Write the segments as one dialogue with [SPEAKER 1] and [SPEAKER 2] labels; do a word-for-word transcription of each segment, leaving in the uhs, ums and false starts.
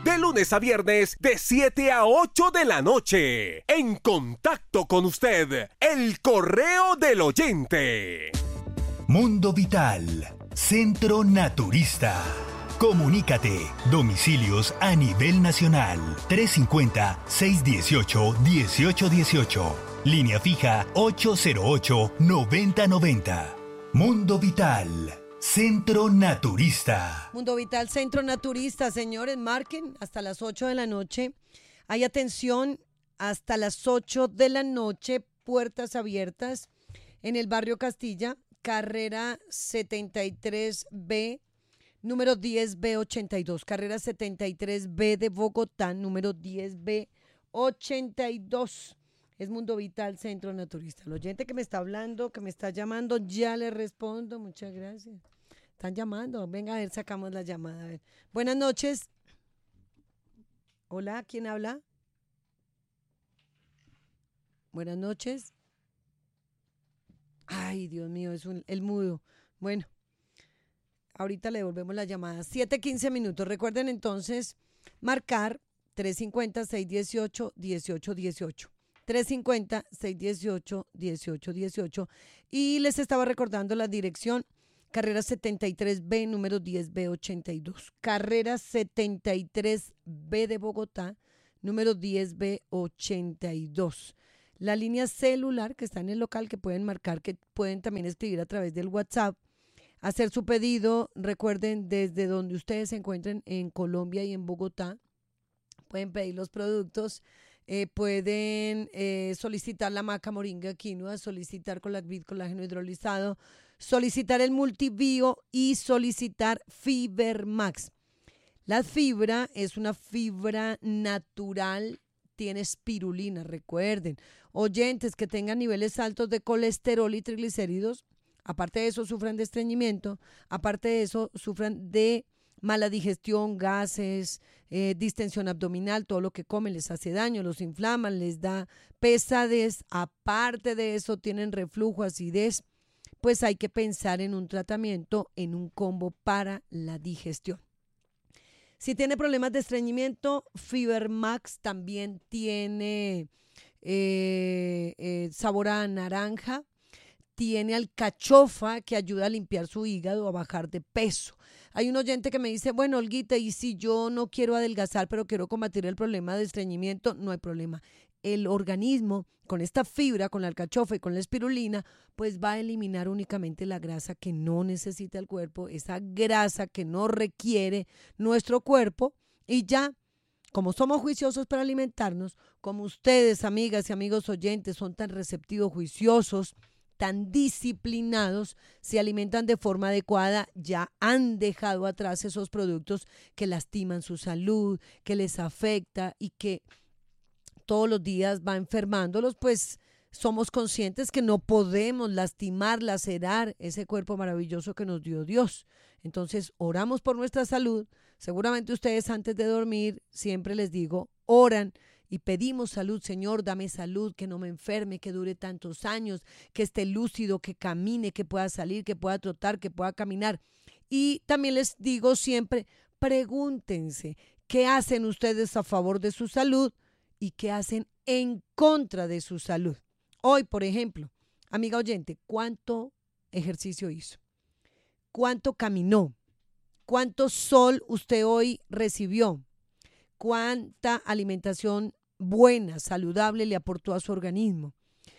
[SPEAKER 1] de lunes a viernes de siete a ocho de la noche. En contacto con usted, el correo del oyente.
[SPEAKER 2] Mundo Vital, Centro Naturista. Comunícate. Domicilios a nivel nacional. trescientos cincuenta, seiscientos dieciocho, dieciocho dieciocho. Línea fija ocho cero ocho, noventa noventa. Mundo Vital, Centro Naturista.
[SPEAKER 3] Mundo Vital, Centro Naturista. Señores, marquen hasta las ocho de la noche. Hay atención hasta las ocho de la noche. Puertas abiertas en el barrio Castilla, carrera setenta y tres B. Número diez B ochenta y dos, carrera setenta y tres B de Bogotá, número diez B ochenta y dos. Es Mundo Vital, Centro Naturista. El oyente que me está hablando, que me está llamando, ya le respondo. Muchas gracias. Están llamando. Venga, a ver, sacamos la llamada. A ver. Buenas noches. Hola, ¿quién habla? Buenas noches. Ay, Dios mío, es un, el mudo. Bueno. Ahorita le devolvemos la llamada. siete quince minutos. Recuerden entonces marcar trescientos cincuenta, seiscientos dieciocho, dieciocho dieciocho. trescientos cincuenta, seiscientos dieciocho, dieciocho dieciocho. Y les estaba recordando la dirección. Carrera setenta y tres B, número diez B ochenta y dos. Carrera setenta y tres B de Bogotá, número diez B ochenta y dos. La línea celular que está en el local que pueden marcar, que pueden también escribir a través del WhatsApp. Hacer su pedido, recuerden, desde donde ustedes se encuentren en Colombia y en Bogotá, pueden pedir los productos, eh, pueden eh, solicitar la maca moringa quinoa, solicitar Colacvit colágeno hidrolizado, solicitar el multibio y solicitar Fibermax. La fibra es una fibra natural, tiene espirulina, recuerden. Oyentes que tengan niveles altos de colesterol y triglicéridos, aparte de eso, sufran de estreñimiento, aparte de eso, sufran de mala digestión, gases, eh, distensión abdominal, todo lo que comen les hace daño, los inflaman, les da pesadez, aparte de eso, tienen reflujo, acidez, pues hay que pensar en un tratamiento, en un combo para la digestión. Si tiene problemas de estreñimiento, Fibermax también tiene eh, eh, sabor a naranja, tiene alcachofa que ayuda a limpiar su hígado, a bajar de peso. Hay un oyente que me dice, bueno, Olguita, y si yo no quiero adelgazar, pero quiero combatir el problema de estreñimiento, no hay problema. El organismo, con esta fibra, con la alcachofa y con la espirulina, pues va a eliminar únicamente la grasa que no necesita el cuerpo, esa grasa que no requiere nuestro cuerpo, y ya, como somos juiciosos para alimentarnos, como ustedes, amigas y amigos oyentes, son tan receptivos, juiciosos, tan disciplinados, se alimentan de forma adecuada, ya han dejado atrás esos productos que lastiman su salud, que les afecta y que todos los días va enfermándolos, pues somos conscientes que no podemos lastimar, lacerar ese cuerpo maravilloso que nos dio Dios. Entonces, oramos por nuestra salud. Seguramente ustedes antes de dormir, siempre les digo, oran y pedimos salud. Señor, dame salud, que no me enferme, que dure tantos años, que esté lúcido, que camine, que pueda salir, que pueda trotar, que pueda caminar. Y también les digo siempre, pregúntense, ¿qué hacen ustedes a favor de su salud y qué hacen en contra de su salud? Hoy, por ejemplo, amiga oyente, ¿cuánto ejercicio hizo? ¿Cuánto caminó? ¿Cuánto sol usted hoy recibió? ¿Cuánta alimentación buena, saludable le aportó a su organismo?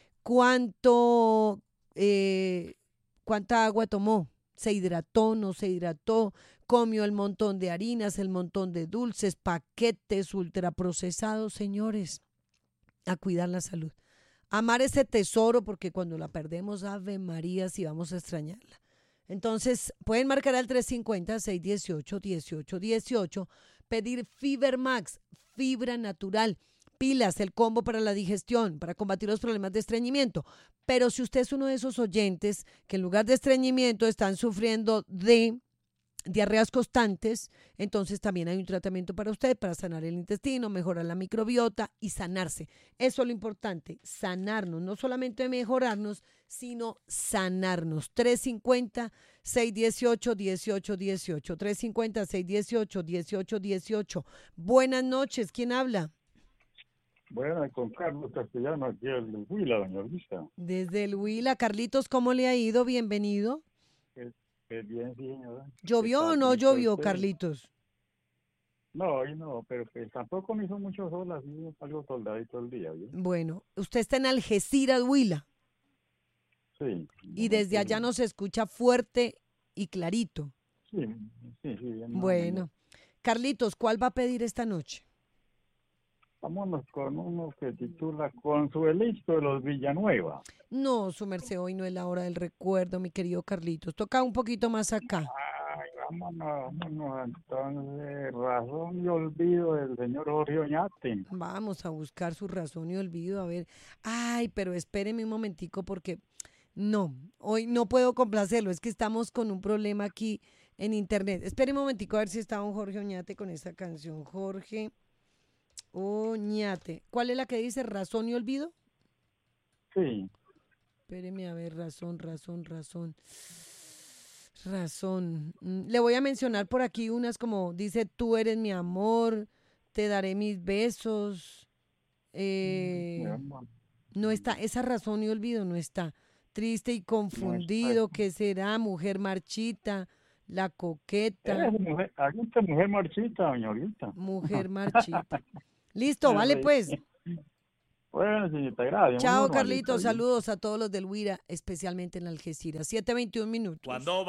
[SPEAKER 3] ¿Cuánto, eh, cuánta agua tomó? ¿Se hidrató, no se hidrató? ¿Comió el montón de harinas, el montón de dulces, paquetes ultraprocesados? Señores, a cuidar la salud. Amar ese tesoro, porque cuando la perdemos, Ave María, si vamos a extrañarla. Entonces, pueden marcar al trescientos cincuenta, seiscientos dieciocho, dieciocho dieciocho, pedir Fibermax, fibra natural, pilas, el combo para la digestión, para combatir los problemas de estreñimiento. Pero si usted es uno de esos oyentes que en lugar de estreñimiento están sufriendo de diarreas constantes, entonces también hay un tratamiento para usted, para sanar el intestino, mejorar la microbiota y sanarse. Eso es lo importante, sanarnos, no solamente mejorarnos, sino sanarnos. tres cinco cero, seis uno ocho, uno ocho uno ocho, tres cinco cero, seis uno ocho, uno ocho uno ocho. Buenas noches, ¿quién habla?
[SPEAKER 4] Bueno, con Carlos Castellano, aquí el Huila, doña Luisa.
[SPEAKER 3] Desde el Huila. Carlitos, ¿cómo le ha ido? Bienvenido.
[SPEAKER 4] Eh, eh, bien, sí, señora.
[SPEAKER 3] ¿Llovió o no llovió, Carlitos?
[SPEAKER 4] No, hoy no, pero que tampoco me hizo mucho sol, así algo soldadito el día. ¿Bien?
[SPEAKER 3] Bueno, usted está en Algeciras, Huila.
[SPEAKER 4] Sí.
[SPEAKER 3] Y desde allá nos escucha fuerte y clarito.
[SPEAKER 4] Sí, sí, sí. Bien,
[SPEAKER 3] bueno, Carlitos, ¿cuál va a pedir esta noche?
[SPEAKER 4] Vámonos con uno que titula Consuelito de los Villanueva.
[SPEAKER 3] No, su merced, hoy no es la hora del recuerdo, mi querido Carlitos. Toca un poquito más acá.
[SPEAKER 4] Ay, vámonos, vámonos entonces. Razón y olvido del señor Jorge Oñate.
[SPEAKER 3] Vamos a buscar su razón y olvido, a ver. Ay, pero espéreme un momentico porque no, hoy no puedo complacerlo. Es que estamos con un problema aquí en internet. Espere un momentico a ver si está un Jorge Oñate con esta canción. Jorge Oñate. ¿Cuál es la que dice razón y olvido?
[SPEAKER 4] Sí.
[SPEAKER 3] Espéreme a ver, razón, razón, razón. Razón. Le voy a mencionar por aquí unas como dice, tú eres mi amor, te daré mis besos. Eh, no está, esa razón y olvido no está. Triste y confundido, ¿qué será? Mujer marchita, la coqueta.
[SPEAKER 4] Es mujer, mujer, mujer marchita, doña Olita.
[SPEAKER 3] Mujer marchita. Listo, vale pues.
[SPEAKER 4] Bueno, señorita, gracias.
[SPEAKER 3] Chao, Carlitos. Saludos a todos los del Huila, especialmente en Algeciras. siete veintiún minutos.
[SPEAKER 5] Cuando